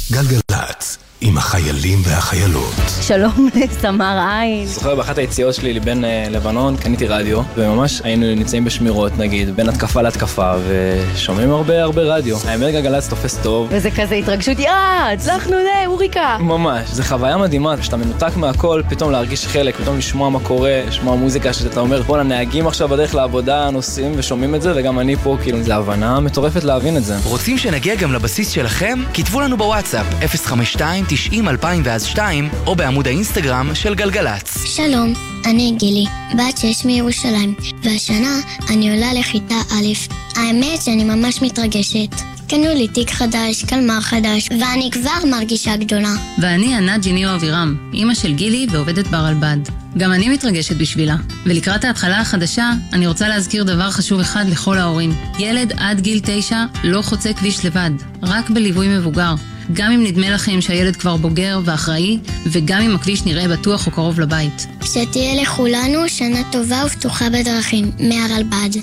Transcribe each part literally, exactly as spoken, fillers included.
גלגלת, עם החיילים והחיילות. שלום לסמר עין. זוכר באחת היציאות שלי לבין לבנון, קניתי רדיו, וממש היינו נמצאים בשמירות, נגיד, בין התקפה להתקפה, ושומעים הרבה הרבה רדיו. האמת גלגלת תופס טוב. וזה כזה התרגשות, יאה, הצלחנו לה, אוריקה. ממש, זה חוויה מדהימה, שאתה מנותק מהכל, פתאום להרגיש חלק, פתאום לשמוע מה קורה, לשמוע מוזיקה שאתה אומר, בוא הנהגים עכשיו בדרך לעבודה, נוסעים ושומעים את זה, וגם אני פה, כאילו, זה הבנה מטורפת להבין את זה. רוצים שנגיע גם לבסיס שלכם? כתבו לנו בוואטסאפ אפס חמש שתיים תשעים אלפיים ואז שתיים או בעמוד האינסטגרם של גלגלץ. שלום, אני גילי, בת שש מירושלים, והשנה אני עולה לכיתה א'. האמת שאני ממש מתרגשת. קנו לי תיק חדש, קלמר חדש, ואני כבר מרגישה גדולה. ואני ענת ג'יניו אבירם, אמא של גילי ועובדת ברלב"ד. גם אני מתרגשת בשבילה. ולקראת ההתחלה החדשה, אני רוצה להזכיר דבר חשוב אחד לכל ההורים. ילד עד גיל תשע לא חוצה כביש לבד, רק בליווי מבוגר. גם אם נדמה לכם שהילד כבר בוגר ואחראי, וגם אם הכביש נראה בטוח או קרוב לבית. שתהיה לכולנו שנה טובה ופתוחה בדרכים, מהרלב"ד.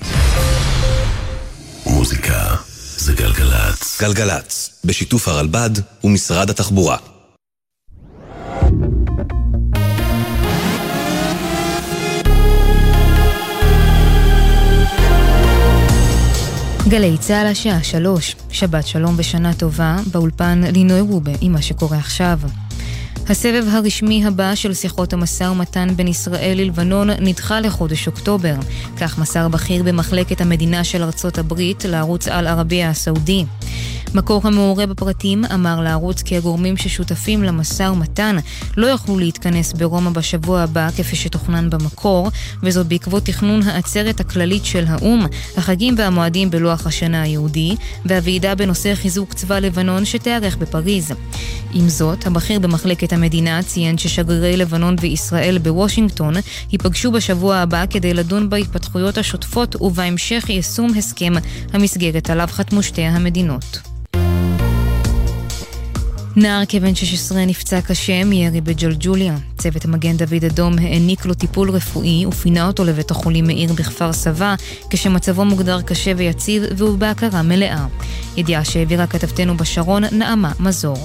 מוזיקה זה גלגלץ. גלגלץ, בשיתוף הרלב"ד ומשרד התחבורה. גלי צהל השעה שלוש, שבת שלום ושנה טובה, באולפן לינוי רובה עם מה שקורה עכשיו. הסבב הרשמי הבא של שיחות המשא ומתן בין ישראל ללבנון נדחה לחודש אוקטובר. כך מסר בכיר במחלקת המדינה של ארצות הברית לערוץ אל ערבייה הסעודי. מקור המעורה בפרטים אמר לערוץ כי הגורמים ששותפים למשא ומתן לא יוכלו להתכנס ברומא בשבוע הבא כפי שתוכנן במקור, וזאת בעקבות תכנון העצרת הכללית של האום, החגים והמועדים בלוח השנה היהודי, והוועידה בנושא חיזוק צבא לבנון שתארך בפריז. עם זאת, הבכיר במחלקת המדינה ציין ששגרירי לבנון וישראל בוושינגטון ייפגשו בשבוע הבא כדי לדון בהתפתחויות השוטפות ובהמשך יישום הסכם המסגרת עליו חתמו שתי המדינות. נער כבן שש עשרה נפצע קשה מירי בג'לג'וליה. צוות המגן דוד אדום העניק לו טיפול רפואי ופינה אותו לבית החולים מאיר בכפר סבא, כשמצבו מוגדר קשה ויציב והוא בהכרה מלאה. ידיעה שהעבירה כתבתנו בשרון נעמה מזור.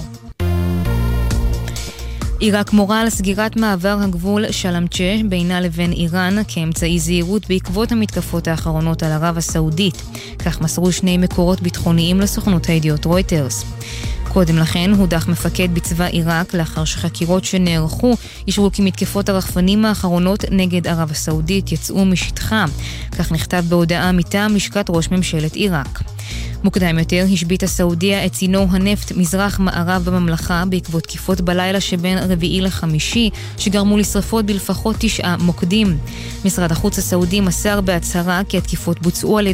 עיראק מורה על סגירת מעבר הגבול שלמצ'ה בינה לבין איראן כאמצעי זהירות בעקבות המתקפות האחרונות על ערב הסעודית. כך מסרו שני מקורות ביטחוניים לסוכנות הידיעות רויטרס. קודם לכן הודח מפקד בצבא עיראק לאחר שחקירות שנערכו אישרו כי מתקפות הרחפנים האחרונות נגד ערב הסעודית יצאו משטחה. כך נכתב בהודעה מטעם לשכת ראש ממשלת עיראק. מוקדם יותר השביתה סעודיה את צינור הנפט מזרח מערב בממלכה בעקבות תקיפות בלילה שבין רביעי לחמישי שגרמו לשרפות בלפחות תשעה מוקדים. משרד החוץ הסעודי מסר בהצהרה כי התקיפות בוצעו על